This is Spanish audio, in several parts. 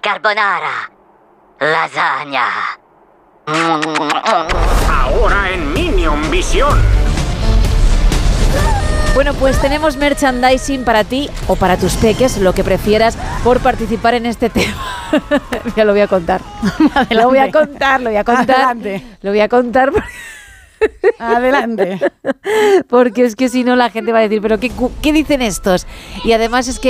carbonara, lasaña. Ahora en Minion Visión. Bueno, pues tenemos merchandising para ti o para tus peques, lo que prefieras, por participar en este tema. Ya lo voy a contar. Lo voy a contar. Adelante. Lo voy a contar. Adelante. Porque es que si no la gente va a decir, ¿pero qué dicen estos? Y además es que...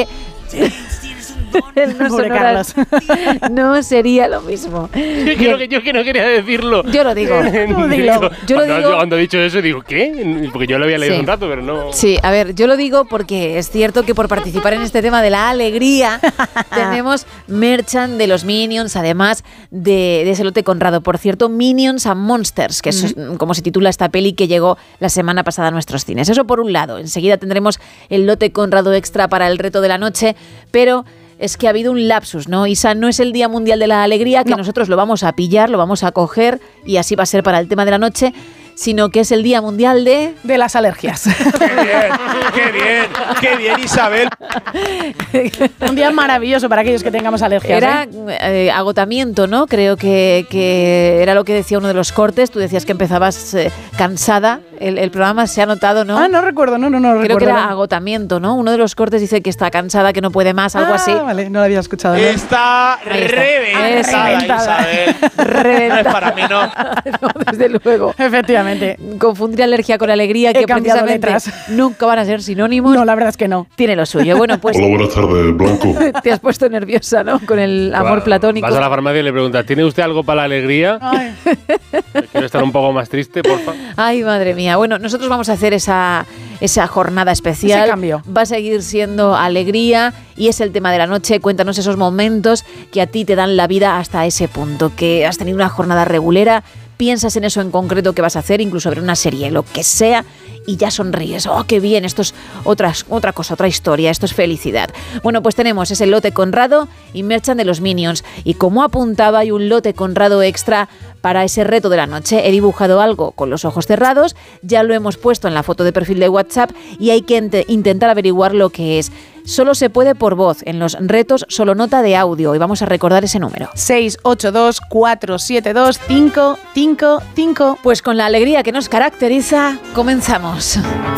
Pobre Carlos. No sería lo mismo. Yo que no quería decirlo. Yo lo digo. Cuando he dicho eso digo, ¿qué? Porque yo lo había leído un rato, pero no... Sí, a ver, yo lo digo porque es cierto que por participar en este tema de la alegría tenemos merchan de los Minions, además de ese lote Conrado. Por cierto, Minions and Monsters, que es como se titula esta peli que llegó la semana pasada a nuestros cines. Eso por un lado. Enseguida tendremos el lote Conrado extra para el reto de la noche, pero... es que ha habido un lapsus, ¿no? Isa, no es el Día Mundial de la Alegría, que nosotros lo vamos a pillar, lo vamos a coger y así va a ser para el tema de la noche, sino que es el Día Mundial de las alergias. ¡Qué bien, Isabel! Un día maravilloso para aquellos que tengamos alergias. Era agotamiento, ¿no? Creo que era lo que decía uno de los cortes. Tú decías que empezabas cansada. El programa se ha notado, ¿no? No recuerdo, no Creo recuerdo. que era agotamiento, ¿no? Uno de los cortes dice que está cansada, que no puede más, algo así. Vale, no lo había escuchado. ¿No? Está reventada, Isabel. Reventada. Para mí no. No, desde luego. Efectivamente. Confundir alergia con alegría, que precisamente nunca van a ser sinónimos. No, la verdad es que no. Tiene lo suyo. Bueno, pues... Hola, buenas tardes, Blanco. Te has puesto nerviosa, ¿no? Con el amor platónico. Vas a la farmacia y le preguntas, ¿tiene usted algo para la alegría? Quiero estar un poco más triste, porfa. Ay, madre mía. Bueno, nosotros vamos a hacer esa jornada especial. Ese cambio. Va a seguir siendo alegría y es el tema de la noche. Cuéntanos esos momentos que a ti te dan la vida hasta ese punto, que has tenido una jornada regulera, piensas en eso en concreto que vas a hacer, incluso ver una serie, lo que sea, y ya sonríes. ¡Oh, qué bien! Esto es otra cosa, otra historia. Esto es felicidad. Bueno, pues tenemos ese lote Conrado y merchan de los Minions. Y como apuntaba, hay un lote Conrado extra para ese reto de la noche. He dibujado algo con los ojos cerrados, ya lo hemos puesto en la foto de perfil de WhatsApp y hay que intentar averiguar lo que es. Solo se puede por voz. En los retos solo nota de audio. Y vamos a recordar ese número. 682-472-555. Pues con la alegría que nos caracteriza, comenzamos.